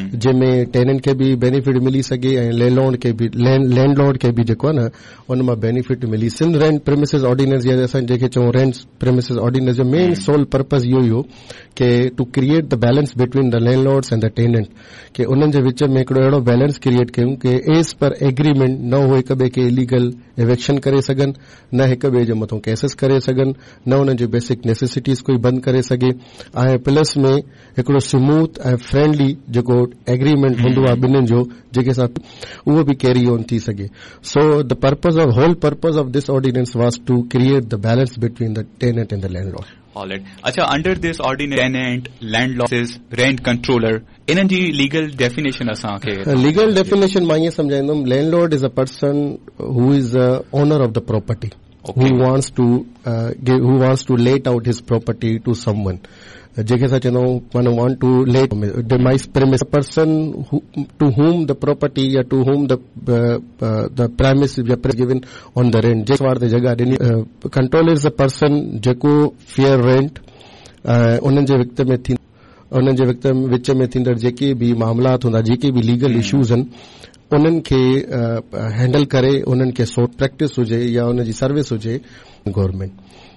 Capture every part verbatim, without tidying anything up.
जंहिंमें टेनेंट खे बि बेनिफिट मिली सघे ऐं लैंडलॉर्ड खे बि लैंडलॉर्ड खे बि जेको आहे न उन मां बेनिफिट मिली। सिंध रेंट प्रेमिसिस ऑर्डिनेंस या असां जेके चऊं रेंट प्रेमिसिस ऑर्डिनेंस जो मेन सोल पर्पस इहो ई हो कि two create the balance between the landlords and the tenant, कि उन्हनि जे विच में हिकिड़ो अहिड़ो बैलेंस क्रिएट कयूं कि एज़ पर एग्रीमेंट न हो हिक ॿिए खे इलीगल इवेक्शन करे सघनि, न हिक ॿिए जे मथां केसिस करे सघनि, न उन्हनि जी बेसिक नेसेसिटीज़ कोई बंदि करे सघे, ऐं प्लस में हिकिड़ो स्मूथ ऐं फ्रेंडली जेको एग्रीमेंट हूंदो आहे ॿिन्हिनि जो जेके सां उहो बि कैरी ऑन थी सघे। So the purpose of whole purpose of this ordinance was two create the balance between the tenant and the landlord. All right. अच्छा, under this ordinance, tenant, landlord, rent controller, इन्हनि जी legal definition असांखे legal definition मां ईअं सम्झाईंदुमि, landlord is a person who is the owner of the property, okay, who wants to uh, give, who wants to let out his property to someone. जेके असां चवंदा आहियूं माना want two late demise premise person two whom the property या two whom the the premise given on the rent, जेके वार ते जगह ॾिनी। कंट्रोलर इज अ पर्सन जेको फेयर रेंट उन्हनि जे विच में थी उन्हनि जे विच में थींदड़ जेके बि मामलात हूंदा, जेके बि लीगल इशूज़ आहिनि उन्हनि खे हैंडल करे, उन्हनि खे सोट प्रैक्टिस हुजे या उन जी सर्विस हुजे गवर्नमेंट।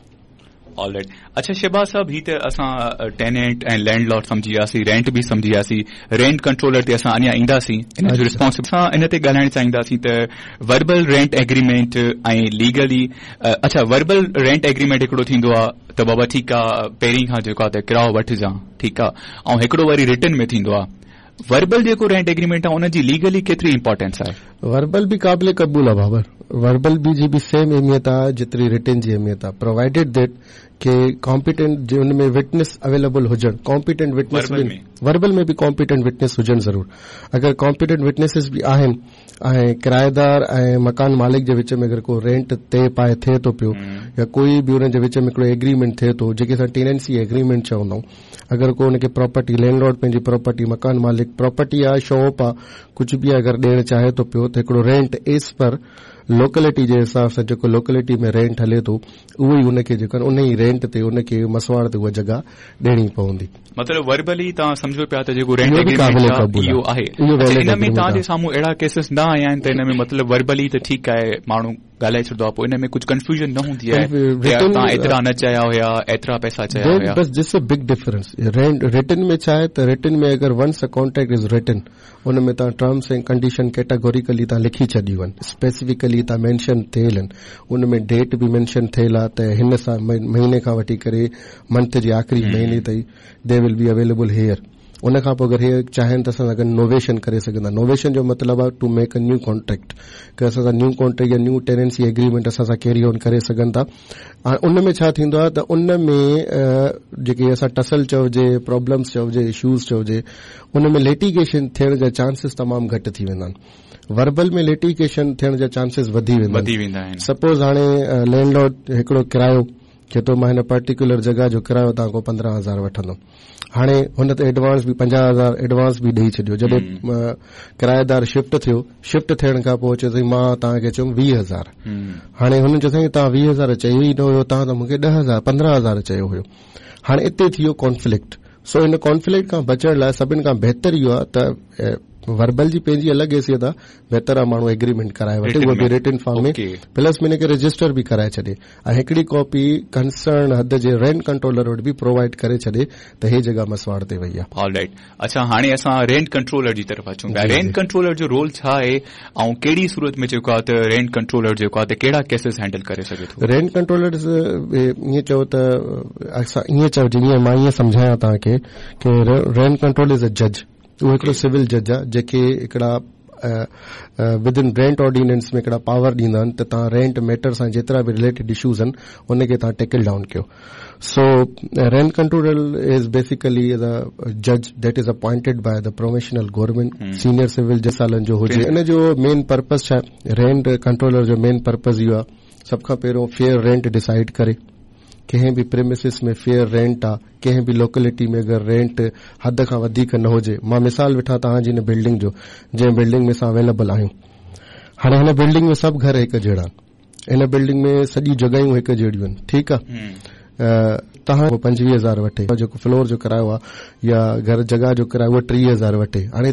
All right. अच्छा शहबाज साहब, ही त असां टेनेंट ऐं लैंडलॉर्ड सम्झी वियासीं, रेंट बि सम्झी वियासीं, रेंट कंट्रोलर ते असां अञा ईंदासीं, इन जो रिस्पॉन्सिबिलिटी असां इन ते ॻाल्हाइण चाहींदासीं त वर्बल रेंट एग्रीमेंट ऐं लीगली। अच्छा, वर्बल रेंट एग्रीमेंट हिकिड़ो थींदो आहे त बाबा ठीकु आहे पहिरीं खां जेको आहे त किरायो वठिजां, ठीकु आहे, ऐं हिकिड़ो वरी रिटर्न में थींदो आहे। वर्बल जेको रेंट एग्रीमेंट आहे उनजी लीगली केतिरी इंपॉर्टेंस आहे? वर्बल भी काबिल कबूल आहे बाबर, वर्बल भी जी भी सेम अहमियत आहे जेतिरी रिटर्न जी अहमियत आहे, प्रोवाइडेड दैट के कॉम्पिटेंट उनमें विटनेस अवेलेबल हुजनि, कॉम्पिटेंट विटनेस वर्बल में भी कॉम्पिटेंट विटनेस हुजनि ज़रूर। अगर कॉम्पिटेंट विटनेसिस भी आहिनि ऐं किराएदार ऐं मकान मालिक जे विच में अगर को रेंट ते पाए थिए थो पियो या कोई भी उन जे विच में हिकिड़ो एग्रीमेंट थिए थो जेके असां टेनेंसी एग्रीमेंट चवंदा आहियूं, अगर को उनखे प्रॉपर्टी लैंडलॉर्ड पंहिंजी प्रॉपर्टी मकान मालिक प्रॉपर्टी आहे शॉप आहे कुझु बि अगर ॾियणु चाहे थो पियो त हिकिड़ो रेंट एज़ पर लोकेलिटी जे हिसाब सां जेको लोकेलिटी में रेंट हले थो उहो ई उनखे जेको उन ई रेंट ते उनखे मसवाड़ ते उहा जगह ॾियणी पवंदी। मतिलबु वर्बली तव्हां सम्झो पिया त जेको रेंट एग्रीमेंट इहो आहे, इन में तव्हांजे साम्हूं अहिड़ा केसिस न आया आहिनि त इन में मतिलबु वर्बली त ठीकु आहे माण्हू ॻाल्हाए छॾींदो आहे, पोइ इन में कुझु कंफ्यूजन न हूंदी आहे, तव्हां एतिरा न चया हुया एतिरा पैसा चया हुया, बस this a big difference. Return में छा आहे त रिटन में अगर once a contract is return उन में तव्हां टर्म्स एंड कंडीशन कैटेगोरिकली तव्हां लिखी छॾियूं आहिनि, स्पेसिफिकली तव्हां मेंशन थियल आहिनि, उन में डेट बि मेंशन थियल आहे त हिन सां महीने खां वठी करे मंथ जे आख़िरी महीने ताईं they will be available hair. उन खां पोइ अगर हे चाहिनि त असां सां नोवेशन करे सघंदा। नोवेशन जो मतिलबु आहे two make a new contract, कि असां सां न्यू कॉन्ट्रैक्ट या न्यू टेनेंसी एग्रीमेंट असां सां कैरी ऑन करे सघनि था। हाणे उन में छा थींदो आहे त उन में जेके असां टसल चइजे, प्रॉब्लम्स चइजे, इशूज़ चइजे, उन में लिटिगेशन थियण जा चांसिस तमामु घटि थी वेंदा आहिनि। वर्बल में लिटिगेशन थियण जा चांसिस वधी वेंदा आहिनि। सपोज हाणे लैंडलॉर्ड हिकिड़ो किरायो के तो मां हिन पर्टिकुलर जगह जो किरायो तव्हां खां पंद्रहं हज़ार वठंदुमि, हाणे हुन ते एडवांस बि पंजाह हज़ार एडवांस बि ॾेई छॾियो, जॾहिं किराएदार शिफ्ट थियो, शिफ्ट थियण खां पोइ चयो मां तव्हांखे चयुमि वीह हज़ार, हाणे हुननि चयो साईं तव्हां वीह हज़ार चयो ई न हुयो, तव्हां त मूंखे ॾह हज़ार पंद्रहं हज़ार चयो हुयो। हाणे इते थी वियो कॉन्फ्लिक्ट। सो इन कॉन्फ्लिक्ट खां बचण लाइ सभिनि खां बहितर इहो आहे त वर्बल जी पंहिंजी अलॻि हैसियत आहे, बहितर आहे माण्हू एग्रीमेंट कराए वठे, उहो बि रिटन फॉर्म में, प्लस में हिनखे रजिस्टर बि कराए छॾे ऐं हिकिड़ी कॉपी कंसर्न हद जे रेंट कंट्रोलर वटि बि प्रोवाइड करे छॾे त हे जगह मसवाड़ ते वई आहे। All right. अच्छा, हाणे असां रेंट कंट्रोलर जी तरफ़ अचूं था। रेंट कंट्रोलर जो रोल छा आहे ऐं कहिड़ी सूरत में जेको आहे त रेंट कंट्रोलर जेको आहे त कहिड़ा केसिस हैंडल करे सघे थो? रेंट कंट्रोलर ईअं चओ त असां ईअं चओ जीअं मां ईअं सम्झायां तव्हांखे कि रेंट कंट्रोल इज़ अ जज, उहो हिकिड़ो सिविल जज आहे जेके हिकिड़ा विद इन रेंट ऑर्डिनेंस में हिकिड़ा पावर ॾींदा आहिनि त तव्हां रेंट मैटर सां जेतिरा बि रिलेटेड इशूज़ आहिनि उनखे तव्हां टेकल डाउन कयो। So rent controller is basically as a जज that is appointed by the professional government, senior civil जज सालनि जो हुजे। इन जो मेन पर्पस छा आहे? रेंट कंट्रोलर जो मेन पर्पस इहो आहे सभ खां पहिरियों फेयर रेंट डिसाइड करे, कंहिं बि प्रेमिसिस में फेयर रेंट आहे, कंहिं बि लोकेलिटी में अगर रेंट हद खां वधीक न हुजे। मां मिसाल वठां तव्हांजी हिन बिल्डिंग जो, जंहिं बिल्डिंग में असां अवेलेबल आहियूं, हाणे हिन बिल्डिंग में सभु घर हिकु जहिड़ा आहिनि, हिन बिल्डिंग में सॼी जॻहियूं हिकु जहिड़ियूं आहिनि, ठीकु आहे, तव्हां पंजवीह हज़ार वठे, जेको फ्लोर जो किरायो आहे या घर जॻह जो किरायो उहो टीह हज़ार वठे, हाणे